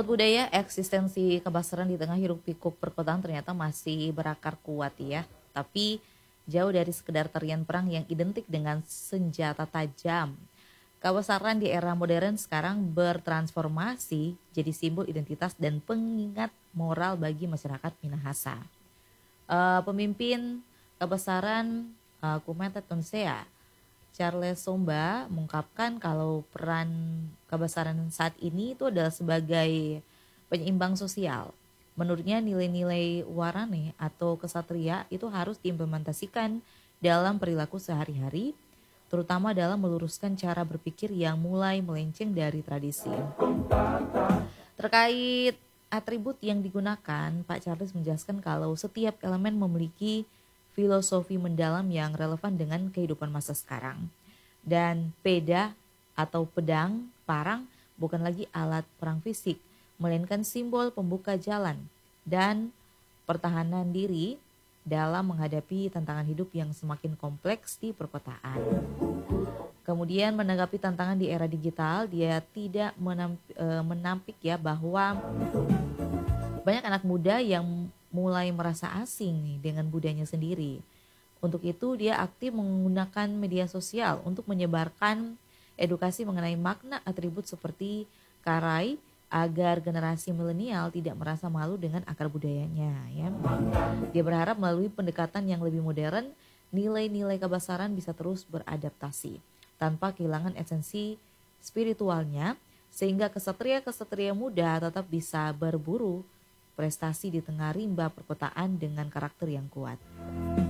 Sobat budaya, eksistensi kebasaran di tengah hiruk pikuk perkotaan ternyata masih berakar kuat ya. Tapi jauh dari sekedar tarian perang yang identik dengan senjata tajam. Kebesaran di era modern sekarang bertransformasi jadi simbol identitas dan pengingat moral bagi masyarakat Minahasa. Pemimpin kebesaran Kumete Tonsea, Charles Somba mengungkapkan kalau peran kebesaran saat ini itu adalah sebagai penyeimbang sosial. Menurutnya nilai-nilai warane atau kesatria itu harus diimplementasikan dalam perilaku sehari-hari, terutama dalam meluruskan cara berpikir yang mulai melenceng dari tradisi. Terkait atribut yang digunakan, Pak Charles menjelaskan kalau setiap elemen memiliki filosofi mendalam yang relevan dengan kehidupan masa sekarang. Dan peda atau pedang, parang bukan lagi alat perang fisik, melainkan simbol pembuka jalan dan pertahanan diri dalam menghadapi tantangan hidup yang semakin kompleks di perkotaan. Kemudian menanggapi tantangan di era digital, dia tidak menampik ya bahwa banyak anak muda yang mulai merasa asing nih dengan budayanya sendiri. Untuk itu dia aktif menggunakan media sosial untuk menyebarkan edukasi mengenai makna atribut seperti karai agar generasi milenial tidak merasa malu dengan akar budayanya ya. Dia berharap melalui pendekatan yang lebih modern, nilai-nilai kebesaran bisa terus beradaptasi tanpa kehilangan esensi spiritualnya, sehingga kesatria-kesatria muda tetap bisa berburu prestasi di tengah rimba perkotaan dengan karakter yang kuat.